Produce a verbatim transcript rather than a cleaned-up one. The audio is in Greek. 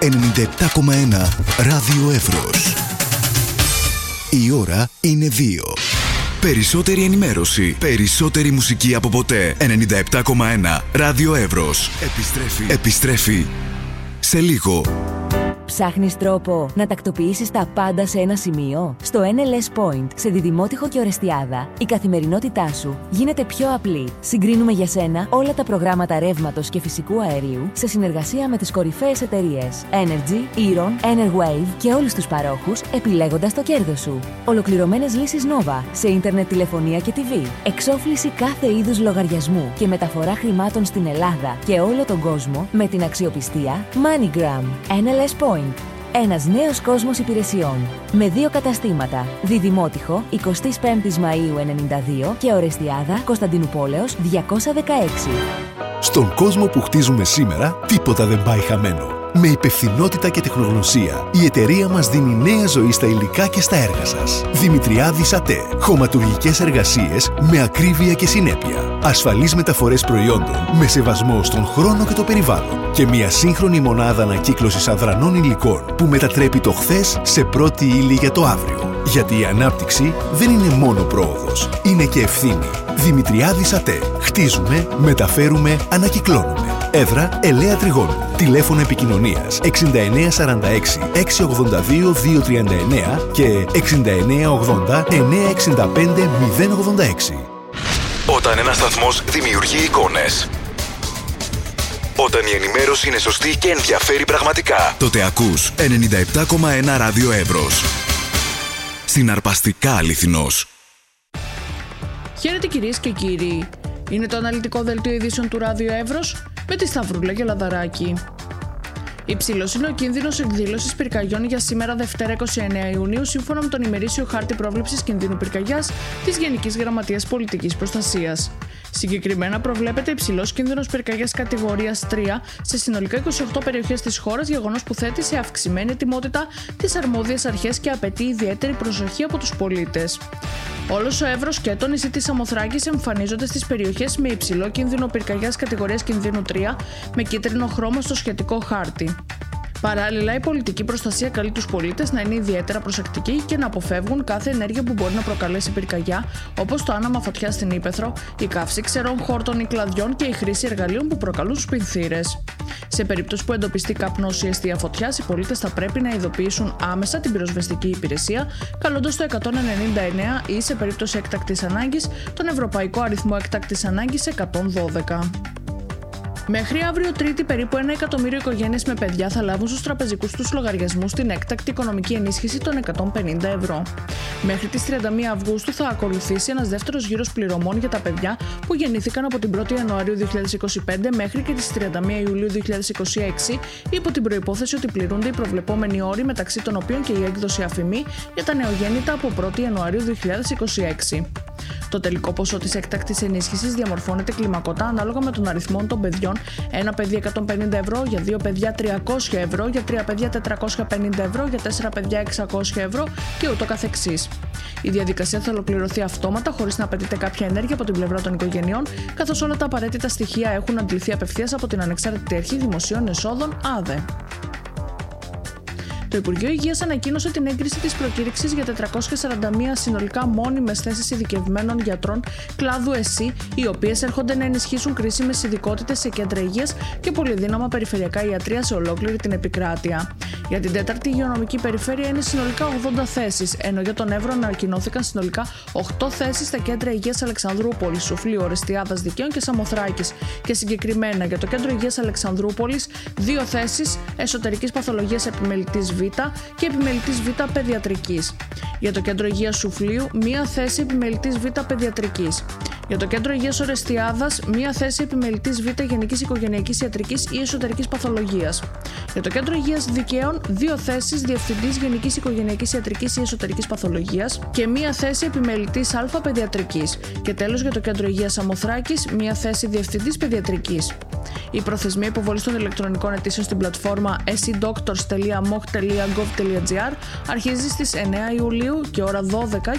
ενενήντα επτά κόμμα ένα Ράδιο Εύρος. Η ώρα είναι δύο. Περισσότερη ενημέρωση, περισσότερη μουσική από ποτέ. ενενήντα επτά κόμμα ένα Ράδιο Εύρος. Επιστρέφει. Επιστρέφει σε λίγο. Ψάχνεις τρόπο να τακτοποιήσεις τα πάντα σε ένα σημείο? Στο εν ελ ες Point, σε Διδημότυχο και Ορεστιάδα, η καθημερινότητά σου γίνεται πιο απλή. Συγκρίνουμε για σένα όλα τα προγράμματα ρεύματος και φυσικού αερίου σε συνεργασία με τις κορυφαίες εταιρείες Energy, Eron, Enerwave και όλους τους παρόχους, επιλέγοντας το κέρδος σου. Ολοκληρωμένες λύσεις Nova σε ίντερνετ, τηλεφωνία και τι βι. Εξόφληση κάθε είδους λογαριασμού και μεταφορά χρημάτων στην Ελλάδα και όλο τον κόσμο με την αξιοπιστία MoneyGram. εν ελ ες Point. Ένας νέος κόσμος υπηρεσιών. Με δύο καταστήματα. Διδημότυχο, εικοστή πέμπτη Μαΐου ενενήντα δύο και Ορεστιάδα, Κωνσταντινούπολεως διακόσια δεκαέξι. Στον κόσμο που χτίζουμε σήμερα, τίποτα δεν πάει χαμένο. Με υπευθυνότητα και τεχνογνωσία, η εταιρεία μας δίνει νέα ζωή στα υλικά και στα έργα σας. Δημητριάδης ΑΤΕ. Χωματουργικές εργασίες με ακρίβεια και συνέπεια. Ασφαλείς μεταφορές προϊόντων με σεβασμό στον χρόνο και το περιβάλλον. Και μια σύγχρονη μονάδα ανακύκλωσης αδρανών υλικών που μετατρέπει το χθες σε πρώτη ύλη για το αύριο. Γιατί η ανάπτυξη δεν είναι μόνο πρόοδος, είναι και ευθύνη. Δημητριάδης ΑΤΕ. Χτίζουμε, μεταφέρουμε, ανακυκλώνουμε. Έδρα Ελαία Τριγώνου. Τηλέφωνο επικοινωνίας εξήντα εννέα σαράντα έξι εξακόσια ογδόντα δύο διακόσια τριάντα εννέα και εξήντα εννέα ογδόντα εννέα εξήντα πέντε μηδέν ογδόντα έξι. Όταν ένας σταθμός δημιουργεί εικόνες, όταν η ενημέρωση είναι σωστή και ενδιαφέρει πραγματικά, τότε ακούς ενενήντα επτά κόμμα ένα Ράδιο Εύρος. Συναρπαστικά αληθινός. Χαίρετε κυρίες και κύριοι. Είναι το αναλυτικό δελτίο ειδήσεων του Ράδιο Εύρος με τη Σταυρούλα και Λαδαράκη. Υψηλός είναι ο κίνδυνος εκδήλωσης πυρκαγιών για σήμερα Δευτέρα είκοσι εννέα Ιουνίου, σύμφωνα με τον ημερήσιο χάρτη πρόβλεψης κινδύνου πυρκαγιάς της Γενικής Γραμματείας Πολιτικής Προστασίας. Συγκεκριμένα προβλέπεται υψηλός κίνδυνος πυρκαγιάς κατηγορίας τρία σε συνολικά είκοσι οκτώ περιοχές της χώρας, γεγονός που θέτει σε αυξημένη ετοιμότητα τις αρμόδιες αρχές και απαιτεί ιδιαίτερη προσοχή από τους πολίτες. Όλος ο Εύρος και το νησί της Σαμοθράκης εμφανίζονται στις περιοχές με υψηλό κίνδυνο πυρκαγιάς κατηγορίας κινδύνου τρία, με κίτρινο χρώμα στο σχετικό χάρτη. Παράλληλα, η πολιτική προστασία καλεί τους πολίτες να είναι ιδιαίτερα προσεκτικοί και να αποφεύγουν κάθε ενέργεια που μπορεί να προκαλέσει πυρκαγιά, όπως το άναμα φωτιά στην ύπαιθρο, η καύση ξερών χόρτων ή κλαδιών και η χρήση εργαλείων που προκαλούν σπινθήρες. Σε περίπτωση που εντοπιστεί καπνός ή αιστεία φωτιάς, οι πολίτες θα πρέπει να ειδοποιήσουν άμεσα την πυροσβεστική υπηρεσία, καλώντας το εκατόν ενενήντα εννέα ή, σε περίπτωση έκτακτης ανάγκης, τον Ευρωπαϊκό Αριθμό Έκτακτης Ανάγκης εκατόν δώδεκα. Μέχρι αύριο Τρίτη, περίπου ένα εκατομμύριο οικογένειες με παιδιά θα λάβουν στους τραπεζικούς τους λογαριασμούς την έκτακτη οικονομική ενίσχυση των εκατόν πενήντα ευρώ. Μέχρι τις τριάντα μία Αυγούστου θα ακολουθήσει ένας δεύτερος γύρος πληρωμών για τα παιδιά που γεννήθηκαν από την πρώτη Ιανουαρίου δύο χιλιάδες είκοσι πέντε μέχρι και τις τριάντα μία Ιουλίου δύο χιλιάδες είκοσι έξι, υπό την προϋπόθεση ότι πληρούνται οι προβλεπόμενοι όροι, μεταξύ των οποίων και η έκδοση αφημί για τα νεογέννητα από πρώτη Ιανουαρίου δύο χιλιάδες είκοσι έξι. Το τελικό ποσό της έκτακτης ενίσχυσης διαμορφώνεται κλιμακωτά ανάλογα με τον αριθμό των παιδιών: ένα παιδί εκατόν πενήντα ευρώ, για δύο παιδιά τριακόσια ευρώ, για τρία παιδιά τετρακόσια πενήντα ευρώ, για τέσσερα παιδιά εξακόσια ευρώ και ούτω καθεξής. Η διαδικασία θα ολοκληρωθεί αυτόματα, χωρίς να απαιτείται κάποια ενέργεια από την πλευρά των οικογενειών, καθώς όλα τα απαραίτητα στοιχεία έχουν αντληθεί απευθείας από την Ανεξάρτητη Αρχή Δημοσίων Εσόδων ΑΔΕ. Το Υπουργείο Υγείας ανακοίνωσε την έγκριση της προκήρυξης για τετρακόσιες σαράντα μία συνολικά μόνιμες θέσεις ειδικευμένων γιατρών κλάδου ΕΣΥ, οι οποίες έρχονται να ενισχύσουν κρίσιμες ειδικότητες σε κέντρα υγείας και πολυδύναμα περιφερειακά ιατρεία σε ολόκληρη την επικράτεια. Για την τέταρτη υγειονομική περιφέρεια είναι συνολικά ογδόντα θέσεις, ενώ για τον Εύρο ανακοινώθηκαν συνολικά οκτώ θέσεις στα κέντρα υγείας Αλεξανδρούπολης, Σουφλίου, Ορεστιάδας, Δικαίων και Σαμοθράκης. Και συγκεκριμένα για το κέντρο υγείας Αλεξανδρούπολης, δύο θέσεις εσωτερικής παθολογίας επιμελητής Β και επιμελητής Β παιδιατρικής. Για το κέντρο υγείας Σουφλίου, μία θέση επιμελητής Β παιδιατρικής. Για το κέντρο υγείας Ορεστιάδας, μία θέση επιμελητής Β γενικής οικογενειακής ιατρικής ή εσωτερικής παθολογίας. Για το κέντρο υγείας Δικαίων, δύο θέσεις διευθυντής γενικής οικογενειακής ιατρικής ή εσωτερικής παθολογίας και μία θέση επιμελητής Α παιδιατρικής. Και τέλος, για το κέντρο υγείας Σαμοθράκης, μία θέση διευθυντής παιδιατρικής. Η προθεσμία υποβολής των ηλεκτρονικών αιτήσεων στην πλατφόρμα esidoctors τελεία moc τελεία gov τελεία gr αρχίζει στις εννέα Ιουλίου και ώρα δώδεκα